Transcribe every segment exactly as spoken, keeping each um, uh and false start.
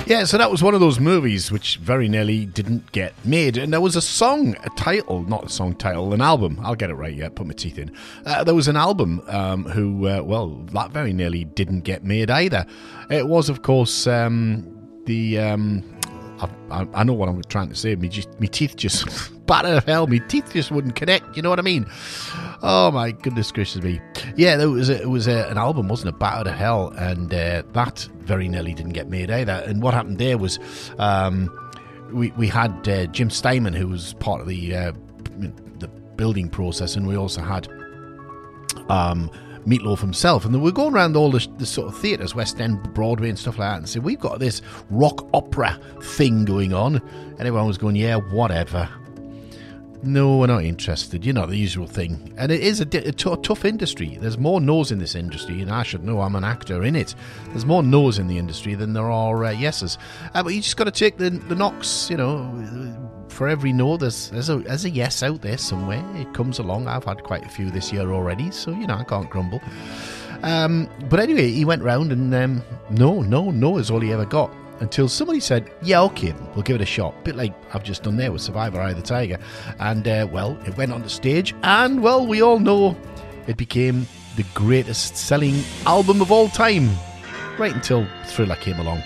Yeah, so that was one of those movies which very nearly didn't get made. And there was a song, a title, not a song title, an album. I'll get it right, yeah, put my teeth in. Uh, there was an album um, who, uh, well, that very nearly didn't get made either. It was, of course, um, the... Um, I, I know what I'm trying to say. Me, just, me teeth just... batter of hell, me teeth just wouldn't connect, you know what I mean? Oh my goodness gracious me. Yeah, it was, a, it was a, an album, wasn't it? Batter to Hell, and uh, that very nearly didn't get made either. And what happened there was um, we, we had uh, Jim Steinman, who was part of the, uh, the building process, and we also had um, Meatloaf himself, and we were going around all the, the sort of theatres, West End, Broadway and stuff like that, and said, we've got this rock opera thing going on, and everyone was going, yeah, whatever. No, we're not interested. You know, the usual thing. And it is a, a, t- a tough industry. There's more no's in this industry, and I should know, I'm an actor in it. There's more no's in the industry than there are uh, yeses. Uh, but you just got to take the, the knocks, you know. For every no, there's, there's, a, there's a yes out there somewhere. It comes along. I've had quite a few this year already, so, you know, I can't grumble. Um, but anyway, he went round and um, no, no, no is all he ever got. Until somebody said, yeah, okay, then, we'll give it a shot. A bit like I've just done there with Survivor, Eye of the Tiger. And, uh, well, it went on the stage. And, well, we all know it became the greatest selling album of all time. Right until Thriller came along.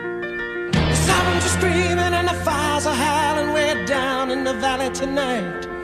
The sirens are screaming and the fires are howling way down in the valley tonight.